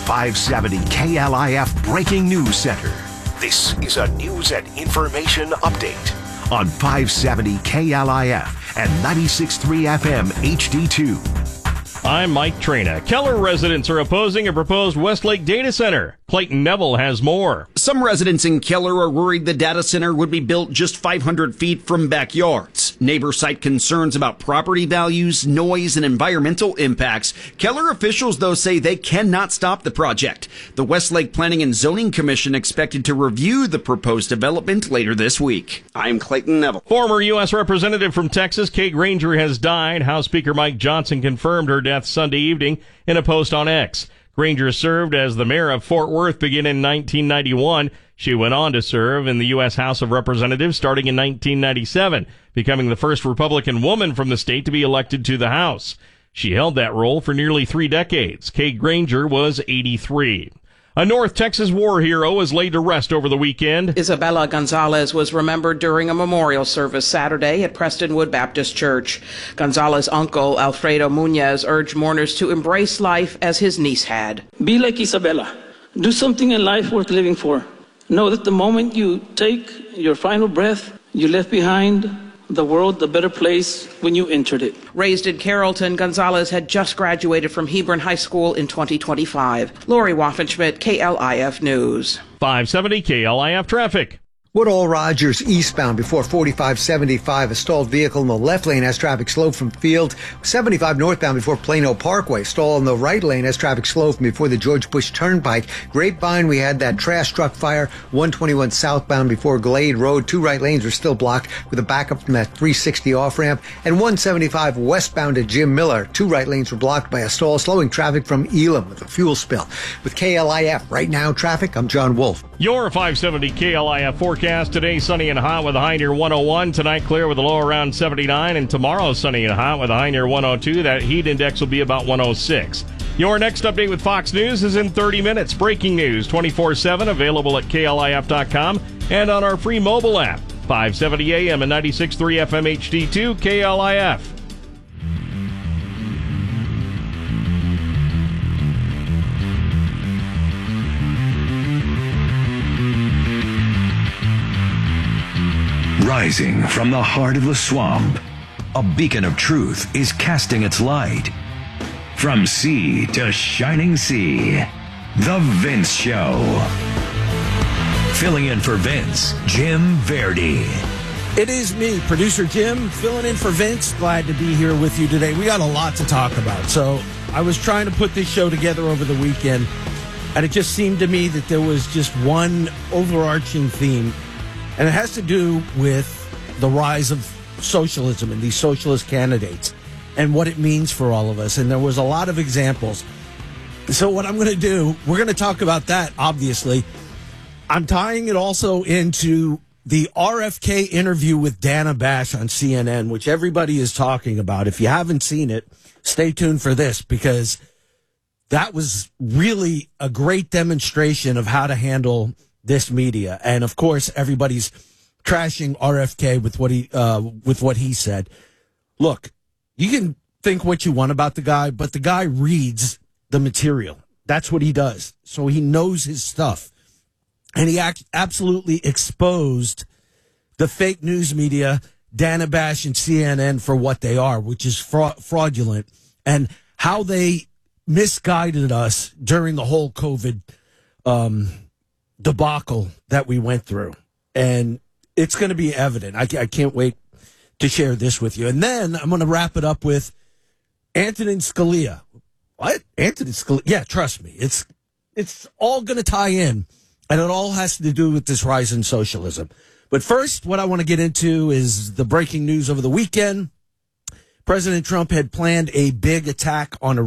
570 KLIF Breaking News Center. This is a news and information update on 570 KLIF and 96.3 FM HD2. I'm Mike Trina. Keller residents are opposing a proposed Westlake data center. Clayton Neville has more. Some residents in Keller are worried the data center would be built just 500 feet from backyards. Neighbors cite concerns about property values, noise, and environmental impacts. Keller officials, though, say they cannot stop the project. The Westlake Planning and Zoning Commission expected to review the proposed development later this week. I'm Clayton Neville. Former U.S. Representative from Texas, Kay Granger, has died. House Speaker Mike Johnson confirmed her death Sunday evening in a post on X. Granger served as the mayor of Fort Worth beginning in 1991. She went on to serve in the U.S. House of Representatives starting in 1997, becoming the first Republican woman from the state to be elected to the House. She held that role for nearly 3 decades. Kay Granger was 83. A North Texas war hero is laid to rest over the weekend. Isabella Gonzalez was remembered during a memorial service Saturday at Prestonwood Baptist Church. Gonzalez's uncle, Alfredo Muñez, urged mourners to embrace life as his niece had. Be like Isabella. Do something in life worth living for. Know that the moment you take your final breath, you left behind the world a better place when you entered it. Raised in Carrollton, Gonzalez had just graduated from Hebron High School in 2025. Lori Waffenschmidt, KLIF News. 570 KLIF traffic. Woodall Rogers eastbound before 4575. A stalled vehicle in the left lane has traffic slow from Field. 75 northbound before Plano Parkway. Stall in the right lane has traffic slow from before the George Bush Turnpike. Grapevine, we had that trash truck fire. 121 southbound before Glade Road. 2 right lanes are still blocked with a backup from that 360 off-ramp. And 175 westbound at Jim Miller. 2 right lanes were blocked by a stall, slowing traffic from Elam with a fuel spill. With KLIF Right Now Traffic, I'm John Wolf. Your 570 KLIF forecast today, sunny and hot with a high near 101. Tonight, clear with a low around 79. And tomorrow, sunny and hot with a high near 102. That heat index will be about 106. Your next update with Fox News is in 30 minutes. Breaking news 24/7, available at KLIF.com and on our free mobile app. 570 AM and 96.3 FM HD2 KLIF. Rising from the heart of the swamp, a beacon of truth is casting its light. From sea to shining sea, The Vince Show. Filling in for Vince, Jim Verdi. It is me, producer Jim, filling in for Vince. Glad to be here with you today. We got a lot to talk about. So I was trying to put this show together over the weekend, and it just seemed to me that there was just one overarching theme. And it has to do with the rise of socialism and these socialist candidates and what it means for all of us. And there was a lot of examples. So what I'm going to do, we're going to talk about that, obviously. I'm tying it also into the RFK interview with Dana Bash on CNN, which everybody is talking about. If you haven't seen it, stay tuned for this, because that was really a great demonstration of how to handle this media. And of course, everybody's trashing RFK with what he said. Look, you can think what you want about the guy, but the guy reads the material. That's what he does. So he knows his stuff. And he absolutely exposed the fake news media, Dana Bash and CNN, for what they are, which is fraudulent, and how they misguided us during the whole COVID debacle that we went through. And it's going to be evident. I can't wait to share this with you. And then I'm going to wrap it up with Antonin Scalia. What? Antonin Scalia? Yeah, trust me. It's all going to tie in, and it all has to do with this rise in socialism. But first, what I want to get into is the breaking news over the weekend. President Trump had planned a big attack on